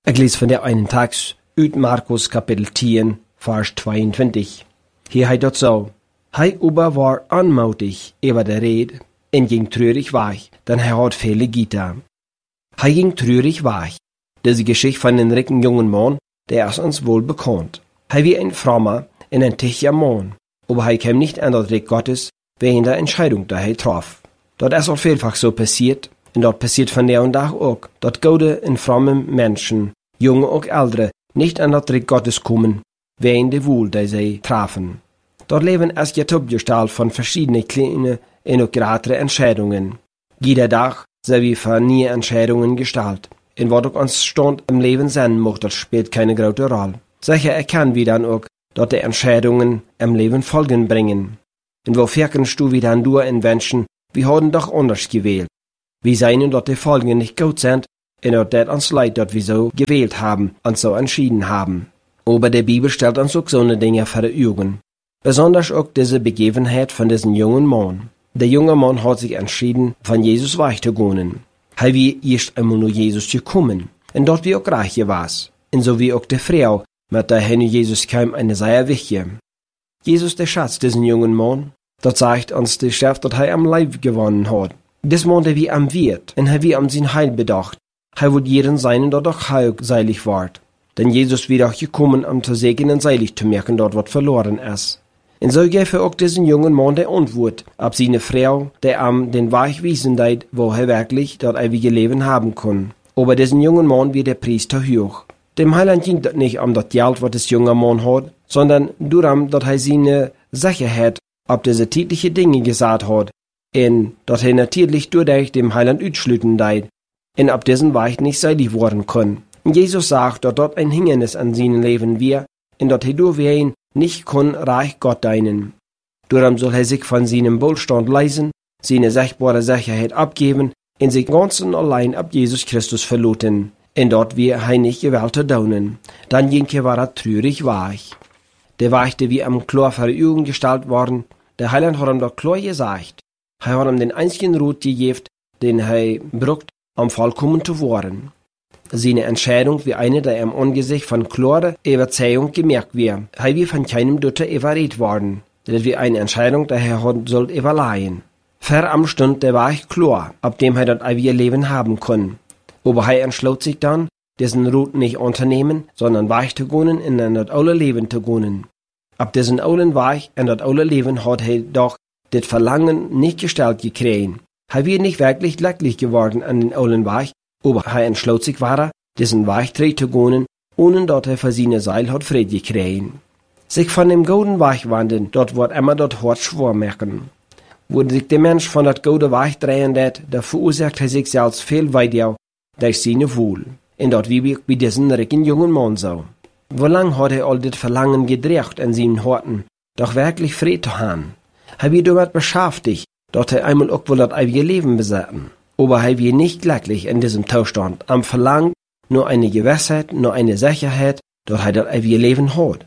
Ik lees van der einen Tags uit Markus kapitel 10, vers 22. Hier heet dat zo. Hij aber war anmutig über der Red en ging treurig weg, denn hij had viele Güter. Hij ging treurig weg. Diese Geschichte von den reichen jungen Mann, der ist uns wohl bekannt. Hij war ein frommer en ein tüchtiger Mann, aber hij kam nicht an das Reich Gottes wegen der Entscheidung, die er traf. Dat ist auch vielfach so passiert, und dat passiert von der und Tag auch, dat gute und fromme Menschen, junge und ältere, nicht an das Reich Gottes kommen, wegen der Wohl, die sie trafen. Dort leben es jetzt abgestellt von verschiedenen kleinen und auch größeren Entscheidungen. Jeder Tag sind wir für neue Entscheidungen gestaltet. Und was auch uns Stand im Leben sein macht, das spielt keine große Rolle. Sicher erkennen wir dann auch, dass die Entscheidungen im Leben Folgen bringen. Und wo erkennst du, wie dann du in Menschen, wir haben doch anders gewählt. Wir sehen, dass die Folgen nicht gut sind, und dass das uns leid, dass wir so gewählt haben und so entschieden haben. Aber die Bibel stellt uns auch so eine Dinge vor die Augen. Besonders auch diese Begebenheit von diesem jungen Mann. Der junge Mann hat sich entschieden, von Jesus wegzugehen. Er war erst einmal nur Jesus gekommen. Und dort wie auch reich war. Und so wie auch die Frau, mit der er Jesus kam, eine sehr wichtige. Jesus, der Schatz, diesen jungen Mann, das sagt uns die Schrift, dass er am Leib gewonnen hat. Dies Mann, der wie am Wirt, und er wie am sein Heil bedacht. Er wird jeden sein, der doch heilseilig ward. Denn Jesus wird auch gekommen, um zu segnen und seilig zu merken, dort was verloren ist. Und so gab er auch diesen jungen Mann der Antwort, ab seine Frau, der am den Weg wiesen deit, wo er wirklich das ewige Leben haben kann. Aber diesen jungen Mann wird der Priester hoch. Dem Heiland ging das nicht um das Geld, was das junge Mann hat, sondern darum, dass er seine Sicherheit ob diese tägliche Dinge gesagt hat, und dass er natürlich durch dem Heiland ausschlüten deit, und ab diesen Weg nicht seilig worden kann. Jesus sagt, dass dort ein Hindernis an seinem Leben wir, und dass er durch ihn nicht kann Reich Gott dienen. Darum soll er sich von seinem Wohlstand leisen, seine sichtbare Sicherheit abgeben und sich ganz und allein ab Jesus Christus verlassen, und dort wir er nicht gewählt daunen. Dann ging er war traurig weich. Der Weich, der wie am klar vor die Augen gestellt worden, der Heiland hat ihm dort klar gesagt. Er hat ihm den einzigen Rut gegeben, den er braucht, um vollkommen zu werden. Seine Entscheidung wie eine, der im Angesicht von klarer Überzeugung gemerkt wird. Er wird von keinem Dutter überredet worden. Das wie eine Entscheidung, der er hat soll überleihen. Ver am Stund, der war ich klar, ab dem er das ewige Leben haben kann. Aber er entschloss sich dann, diesen Rut nicht unternehmen, sondern weich zu gehen in das alte Leben zu gehen. Ab diesen alten Weich in das alte Leben hat er doch das Verlangen nicht gestellt gekriegt. Er wird nicht wirklich glücklich geworden an den alten Weich, aber er entschloss sich weiter, diesen Weich zu gehen, ohne dass er für seine Seil hat Friede gekriegt. Sich von dem golden Weich wandeln, dort wird immer dort hart schwor merken. Wo sich der Mensch von dat golden Weich drehen lässt, da verursacht er sich selbst viel weiter durch seine Wohl. Und dort wie bei diesen reichen jungen Mann so. Wo lang hat er all das Verlangen gedreht in seinen Horten, doch wirklich Friede zu haben. Er wird damit beschäftigt, dass er einmal auch wohl das ewige Leben besaßen. Aber er wird nicht glücklich in diesem Zustand, am Verlangen nur eine Gewissheit, nur eine Sicherheit, dass er das ewige Leben hat.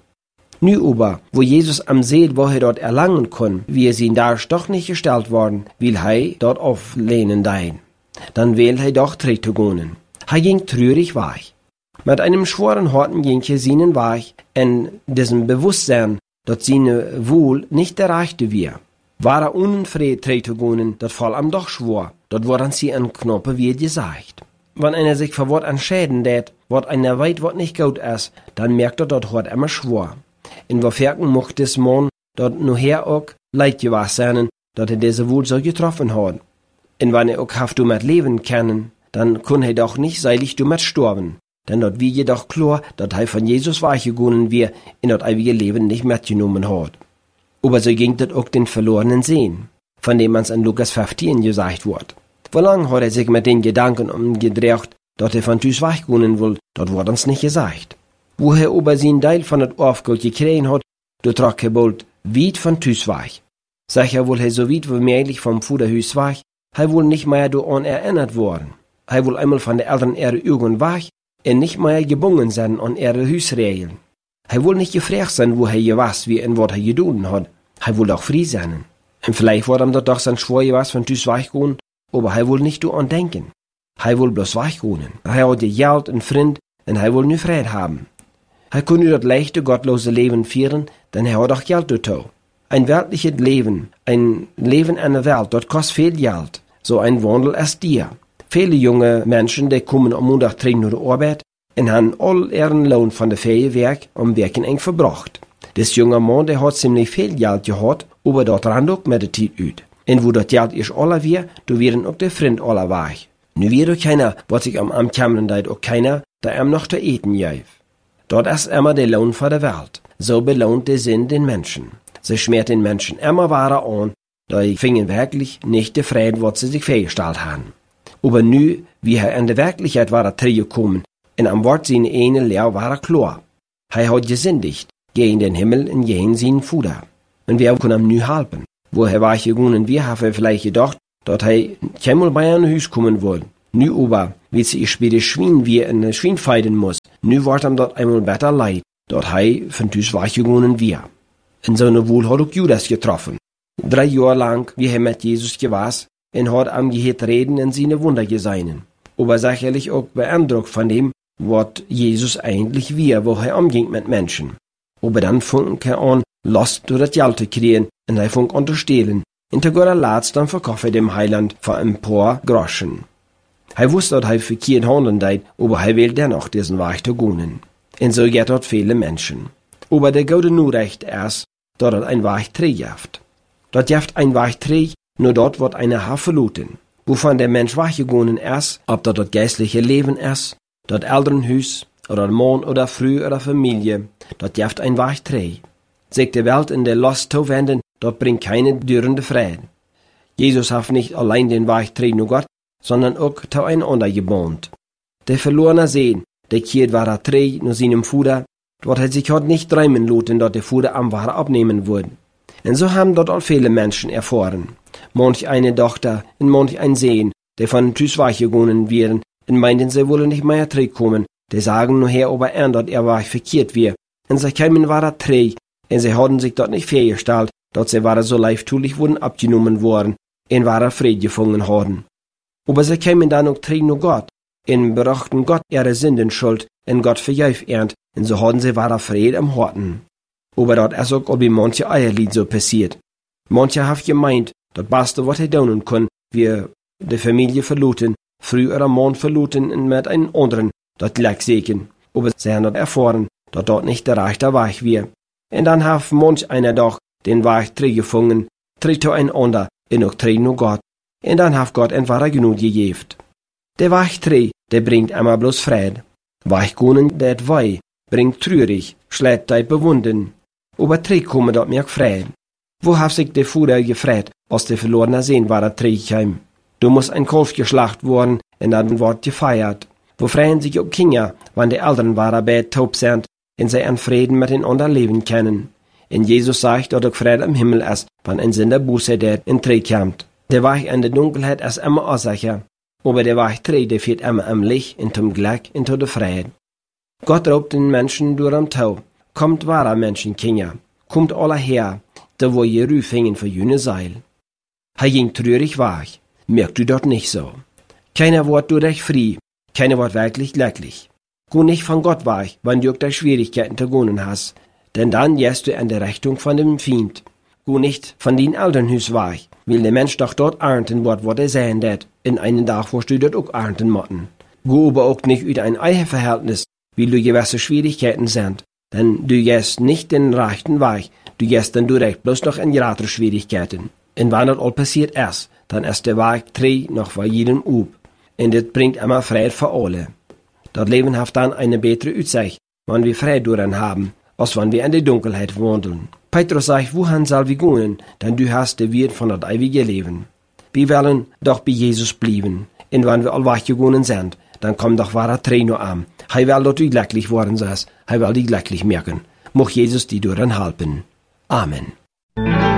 Nu aber, wo Jesus am See, wo er dort erlangen kann, wie es ihn da doch nicht gestellt worden, will er dort auflehnen dein. Dann will er doch zu gehen. Er ging traurig weg. Mit einem schweren Horten ging er seinen Weg in diesem Bewusstsein, dass seine Wohl nicht erreichte wir. War er unfried zu gehen, das fall am doch schwor, dort woran sie an Knoppe wie gesagt. Wenn einer sich für Wort entscheiden lädt, wat einer weit wat nicht gut ist, dann merkt er dort hort immer schwor. In wofern mocht es Mann dort nur her auch leid gewesen sein, dass er diese Wohl so getroffen hat. Und wenn er auch haft du mit leben können, dann kann er doch nicht seilig du mit sterben. Denn dort wie jedoch klar, dass er von Jesus weichgegangen wir in das ewige Leben nicht mitgenommen hat. Aber so ging das auch den verlorenen Sehen, von dem man's in Lukas 15 gesagt wird. Wie lange hat er sich mit den Gedanken umgedreht, dass er von Tüs weichgegangen will, dort wird uns nicht gesagt. Wo er aber seinen Teil von das Aufgold gekriegt hat, dort trug er bald weit von Tüs weich. Sicher wohl er so weit wie möglich vom Fuderhüs weich, er wohl nicht mehr daran erinnert worden. Er wohl einmal von der Eltern ihre Augen weich, und nicht mehr gebunden sein an ihre Hüsregeln. Er wohl nicht gefragt sein, wo er was wie und was er getan hat. Er wohl auch frei sein. Und vielleicht war ihm doch sein Schwur was von Tüs weichgehen, aber er wohl nicht daran denken. Er wohl bloß weichgehen. Er hat Geld und Freund en hij wil nu vrede haben. Hij kon nu dat leichte, gottlose Leben führen, denn hij had auch Geld dazu. Ein weltliches Leben, ein Leben in der Welt, dat kost veel Geld. So ein Wandel als dir. Viele junge Menschen, die kommen am Montag terug naar de arbeid en haben all ihren Lohn von der vrije werk om werken eng verbracht. Des junge man, der hat ziemlich viel Geld gehad, aber dat rand ook met de tijd uit. En wo dat Geld is alle weer, du wären ook de vriend alle weg. Nu weer ook keiner, wat sich am Kameren deit, ook keiner, der noch te eten geeft. Dort ist immer der Lohn für die Welt. So belohnt der Sinn den Menschen. Sie schmiert den Menschen immer weiter an, da fingen wirklich nicht die Frieden, was sie sich vorgestellt haben. Aber nu, wie er in der Wirklichkeit war gekommen, und am Wort seine eine Lehr war klar. Er hat gesündigt, gegen den Himmel und gegen seinen Fuder. Und wer kann ihm nu helfen? Woher war ich gegangen, wir haben vielleicht gedacht, dass er keinmal bei einem Haus kommen will. Nu aber, wie sie später Schwein wie in ein Schwein feiden muss, nu wird ihm dort einmal besser leid, dort er von Tüs weggegangen wir. In seiner Wohl hat auch Judas getroffen. 3 Jahre lang, wie er mit Jesus gewesen, und hat am gehört reden in seine Wunder gesehen. Aber sicherlich auch beeindruckt von dem, was Jesus eigentlich war, wo er umging mit Menschen. Aber dann fing er an, Lust durch das Geld zu kriegen, und er fing an zu stehlen. Und der Gott lässt dann verkauft er dem Heiland für ein paar Groschen. Er wusste, dass er verkehrt handeln deit, aber er will dennoch diesen Weg zu gehen. Und so geht dort viele Menschen. Aber der Gute nur recht erst, dass er ein Weg trägt. Dort jaft ein Weg trägt, nur dort wird eine Haar verloren. Wovon der Mensch weggegangen ist, ob das geistliche Leben ist, das Elternhaus, oder Mann oder Frau oder Familie, dort jaft ein Weg trägt. Sich die Welt in der Lust zu wenden, dort bringt keine dürrende Frieden. Jesus hat nicht allein den Weg trägt nur Gott, sondern auch zu einander gebond. Der verlorene Sehen, der Kind war trägt nur seinem Fuder, dort hat sich heute nicht träumen lassen, dort der Fuder am Ware abnehmen würde. Und so haben dort auch viele Menschen erfahren. Manch eine Tochter und manch ein Sehen, der von Tüs weggegangen wären, und meinten, sie wollen nicht mehr zurückkommen, die sagen nur her, ob dort war verkehrt wir. Und sie kämen war trägt, und sie hatten sich dort nicht vorgestellt, dort sie waren so leichttulich wurden abgenommen worden, und waren Fried gefangen worden. Aber sie kämen dann auch trägt nur Gott, und brachten Gott ihre Sündenschuld, und Gott vergäuf ernt, und so hatten sie wahrer Fried am Horten. Aber dort ist auch bei manche Eierlied so passiert. Manche haben gemeint, das Beste, was tun können, wir die Familie verloten, früh oder Mann verloten und mit einem anderen dort lag sägen. Aber sie haben dort erfahren, dass dort nicht der rechte Weg war. Und dann hat manch einer doch den Weg gefunden, tritt einander, und auch tritt nur Gott. Und dann hat Gott entweder genug gegeben. Der Weg der bringt immer bloß Fried. Weichgunen, der Wei, bringt trürig, schlägt die bewunden. Aber kommen dort mehr Fried. Wo hat sich der Fuder gefreut, als der verlorene Sehen war heim? Du musst ein Kalf geschlacht worden, und dann wird gefeiert. Wo freuen sich auch Kinder, wenn die Eltern waren bei taub sind, und sie an Frieden miteinander leben können. Und Jesus sagt, dass auch Fried im Himmel ist, wenn ein Sünder Buße der in kommt. Der Weg in der Dunkelheit ist immer unsicher, aber der Weg der führt immer am Licht, und zum Glück, und zu der Frieden. Gott raubt den Menschen durch am Tau. Kommt wahrer Menschenkinder, kommt alle her, da wo ihr Rüfingen für jene Seil. Er ging trürig weg, merkt du dort nicht so. Keiner wird du recht frei, keiner wird wirklich glücklich. Geh nicht von Gott weg, wenn du auch Schwierigkeiten zu gehen hast, denn dann gehst du in der Richtung von dem Feind. Geh nicht von den Elternhaus weg, will der Mensch doch dort ernten wird, was er sehen wird, in einen Tag wirst du dort auch ernten müssen. Geh aber auch nicht über ein Eheverhältnis, weil du gewisse Schwierigkeiten sind. Denn du gehst nicht den rechten Weg, du gehst dann direkt bloß noch in größere Schwierigkeiten. Und wenn das all passiert ist, dann ist der Weg noch für jeden Ub. Und das bringt immer Frieden für alle. Das Leben hat dann eine bessere Aussicht, wenn wir Frieden daran haben, als wenn wir in der Dunkelheit wandeln. Petrus sagt, wohin soll wir gehen, denn du hast den Wirt von das ewige Leben. Wir wollen doch bei Jesus bleiben. Und wenn wir all weggegangen sind, dann kommt doch wahrer Trainer an. Er will, dass du glücklich worden seist. Er will dich glücklich merken. Mocht Jesus dir daran helfen. Amen.